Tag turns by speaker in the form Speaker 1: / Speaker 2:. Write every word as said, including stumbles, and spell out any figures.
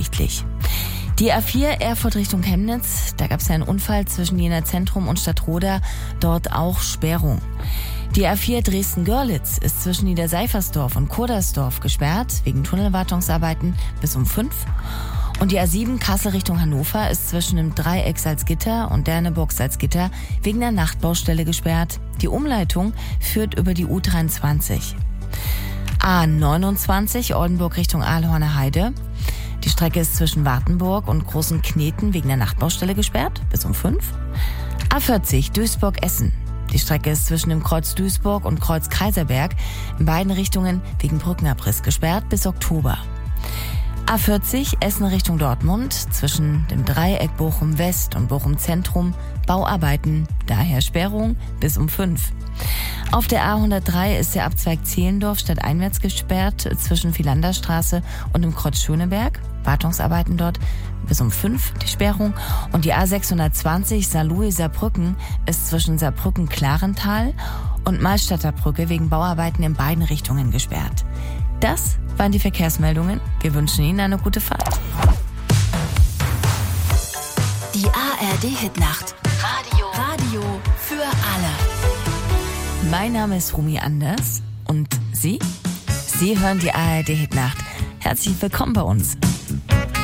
Speaker 1: voraussichtlich. Die A vier Erfurt Richtung Chemnitz, da gab es ja einen Unfall zwischen Jena Zentrum und Stadtroda, dort auch Sperrung. Die A vier Dresden-Görlitz ist zwischen Niederseifersdorf und Kurdersdorf gesperrt, wegen Tunnelwartungsarbeiten bis um fünf. Und die A sieben Kassel Richtung Hannover ist zwischen dem Dreieck Salzgitter und Derneburg Salzgitter wegen der Nachtbaustelle gesperrt. Die Umleitung führt über die U dreiundzwanzig. A neunundzwanzig Oldenburg Richtung Aalhorner Heide. Die Strecke ist zwischen Wartenburg und Großen Kneten wegen der Nachtbaustelle gesperrt, bis um fünf. A vierzig Duisburg-Essen. Die Strecke ist zwischen dem Kreuz Duisburg und Kreuz Kaiserberg in beiden Richtungen wegen Brückenabriss gesperrt, bis Oktober. A vierzig Essen Richtung Dortmund, zwischen dem Dreieck Bochum West und Bochum Zentrum, Bauarbeiten, daher Sperrung bis um fünf. Auf der A hundertdrei ist der Abzweig Zehlendorf stadteinwärts gesperrt, zwischen Philanderstraße und dem Kreuz Schöneberg, Wartungsarbeiten dort bis um fünf die Sperrung. Und die A sechshundertzwanzig Saarlouis-Saarbrücken ist zwischen Saarbrücken-Klarental und Malstadter Brücke wegen Bauarbeiten in beiden Richtungen gesperrt. Das waren die Verkehrsmeldungen. Wir wünschen Ihnen eine gute Fahrt.
Speaker 2: Die A R D-Hitnacht. Radio. Radio für alle.
Speaker 1: Mein Name ist Rumi Anders und Sie? Sie hören die A R D-Hitnacht. Herzlich willkommen bei uns.